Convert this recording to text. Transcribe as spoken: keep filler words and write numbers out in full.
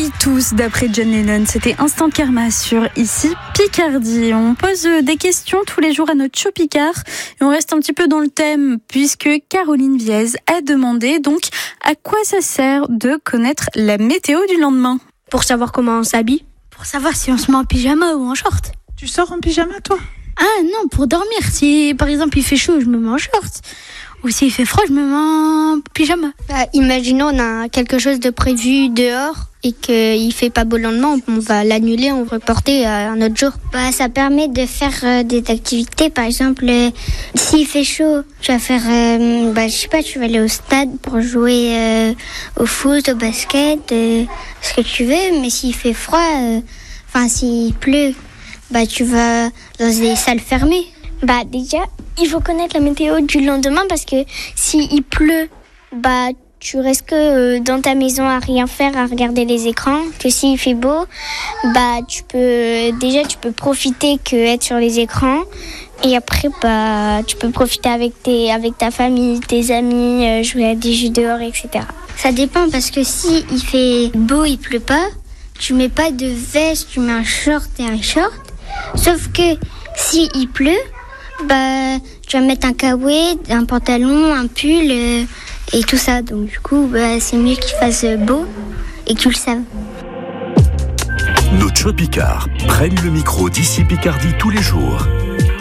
brille tous d'après John Lennon. C'était Instant Karma sur ici Picardie. On pose des questions tous les jours à notre show Picard et on reste un petit peu dans le thème puisque Caroline Viez a demandé donc à quoi ça sert de connaître la météo du lendemain. Pour savoir comment on s'habille. Pour savoir si on se met en pyjama ou en short. Tu sors en pyjama toi ? Ah non, pour dormir. Si par exemple il fait chaud, je me mets en short. Ou s'il fait froid, je me mets en pyjama. Bah, imaginons on a quelque chose de prévu dehors et qu'il fait pas beau le lendemain, on va l'annuler, on va reporter à un autre jour. Bah, ça permet de faire euh, des activités. Par exemple, euh, s'il fait chaud, tu vas faire, euh, bah, je sais pas, tu vas aller au stade pour jouer euh, au foot, au basket, euh, ce que tu veux. Mais s'il fait froid, enfin euh, s'il pleut, bah tu vas dans des salles fermées. Bah déjà, il faut connaître la météo du lendemain parce que s'il pleut, bah tu restes que euh, dans ta maison à rien faire, à regarder les écrans. Que s'il fait beau, bah tu peux déjà tu peux profiter que être sur les écrans et après bah tu peux profiter avec tes avec ta famille, tes amis, euh, jouer à des jeux dehors, et cetera. Ça dépend parce que si il fait beau, il pleut pas, tu mets pas de veste, tu mets un short et un short. Sauf que si il pleut, bah tu vas mettre un caouet, un pantalon, un pull euh, et tout ça. Donc du coup, bah, c'est mieux qu'il fasse beau et que tu le saves. Nos show Picard prennent le micro d'ici Picardie tous les jours.